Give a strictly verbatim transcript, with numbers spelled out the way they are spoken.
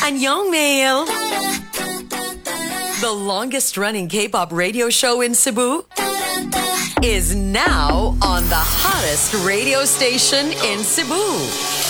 Annyeong Mail! The longest running K-pop radio show in Cebu is now on the hottest radio station in Cebu.